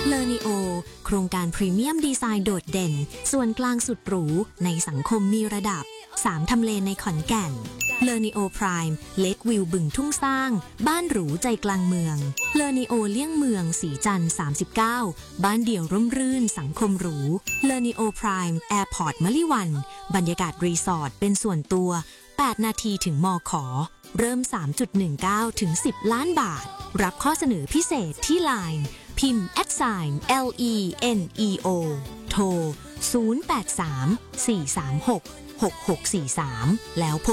เลอนิโอโครงการพรีเมียมดีไซน์โดดเด่นส่วนกลางสุดหรูในสังคมมีระดับ3ทำเลในขอนแก่นเลอนิโอพรายม์เลควิวบึงทุ่งสร้างบ้านหรูใจกลางเมืองเลอนิโอเลี่ยงเมืองสีจันทร์39บ้านเดี่ยวร่มรื่นสังคมหรูเลอนิโอพรายม์แอร์พอร์ตมะลิวันบรรยากาศรีสอร์ทเป็นส่วนตัว8นาทีถึงมข.เริ่ม 3.19 ถึง 10 ล้านบาทรับข้อเสนอพิเศษที่ LINE พิมพ์ @LENEO โทร 083 436 6643 แล้วพบ